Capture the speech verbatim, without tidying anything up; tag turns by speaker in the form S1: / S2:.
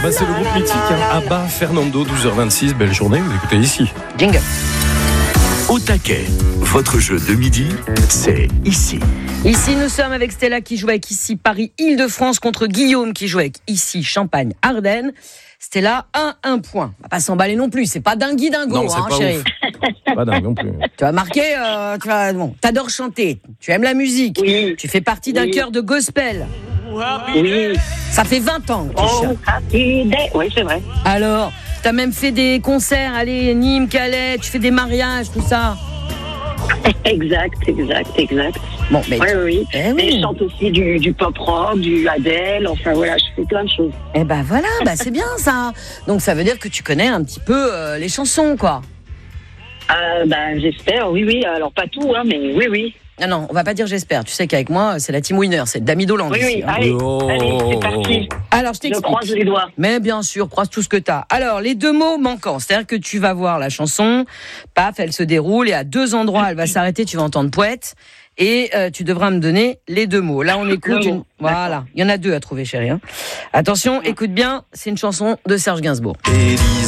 S1: Bah, c'est le groupe mythique, hein. Abba, Fernando, douze heures vingt-six, belle journée, vous écoutez ici.
S2: Jingle.
S3: Au taquet, votre jeu de midi, c'est ici.
S2: Ici, nous sommes avec Stella qui joue avec ici Paris-Île-de-France contre Guillaume qui joue avec ici Champagne-Ardenne. Stella, un, un point. On va pas s'emballer non plus, c'est pas dingui dingo,
S1: Non, c'est
S2: hein,
S1: pas
S2: chérie.
S1: ouf. Pas dingue non plus.
S2: Tu vas marquer, euh, tu vas, bon, t'adores chanter, tu aimes la musique,
S4: Oui.
S2: tu fais partie d'un
S4: Oui.
S2: chœur de gospel.
S4: Oui.
S2: Ça fait vingt ans que tu
S4: Oh,
S2: chantes.
S4: happy day. Oui, c'est vrai.
S2: Alors, t'as même fait des concerts, allez, Nîmes, Calais, tu fais des mariages, tout ça.
S4: Exact, exact, exact.
S2: Bon, mais
S4: Oui, oui, oui.
S2: Eh oui.
S4: Et je chante aussi du, du pop rock, du Adele. Enfin, voilà, je fais plein de choses.
S2: eh ben voilà, bah c'est bien ça. Donc ça veut dire que tu connais un petit peu euh, les chansons, quoi.
S4: Euh, ben, j'espère, oui, oui. Alors, pas tout, hein, mais oui, oui.
S2: Non, non, on va pas dire j'espère. Tu sais qu'avec moi, c'est la team winner, c'est Dami Dolan.
S4: Oui,
S2: ici,
S4: oui.
S2: hein.
S4: Allez,
S1: Oh.
S4: allez, c'est parti.
S2: Alors, je
S4: Je
S2: t'explique.
S4: croise les doigts.
S2: Mais bien sûr, croise tout ce que t'as. Alors, les deux mots manquants, c'est-à-dire que tu vas voir la chanson, paf, elle se déroule, et à deux endroits, elle va s'arrêter, tu vas entendre poète, et euh, tu devras me donner les deux mots. Là, on écoute
S4: Le
S2: une...
S4: mot.
S2: Voilà, il y en a deux à trouver, chérie. Hein. Attention, écoute bien, c'est une chanson de Serge Gainsbourg.